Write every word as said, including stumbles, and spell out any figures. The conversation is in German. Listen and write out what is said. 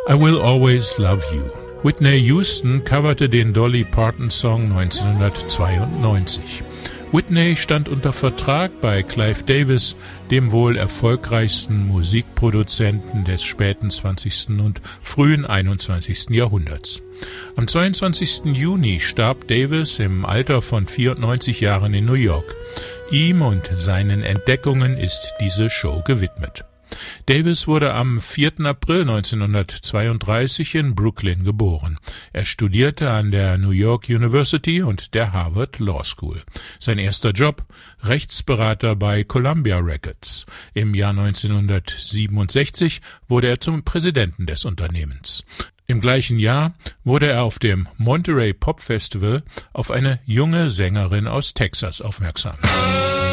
I Will Always Love You. Whitney Houston coverte den Dolly Parton-Song neunzehnhundertzweiundneunzig. Whitney stand unter Vertrag bei Clive Davis, dem wohl erfolgreichsten Musikproduzenten des späten zwanzigsten und frühen einundzwanzigsten Jahrhunderts. Am zweiundzwanzigsten Juni starb Davis im Alter von vierundneunzig Jahren in New York. Ihm und seinen Entdeckungen ist diese Show gewidmet. Davis wurde am vierten April neunzehnhundertzweiunddreißig in Brooklyn geboren. Er studierte an der New York University und der Harvard Law School. Sein erster Job: Rechtsberater bei Columbia Records. Im Jahr neunzehnhundertsiebenundsechzig wurde er zum Präsidenten des Unternehmens. Im gleichen Jahr wurde er auf dem Monterey Pop Festival auf eine junge Sängerin aus Texas aufmerksam.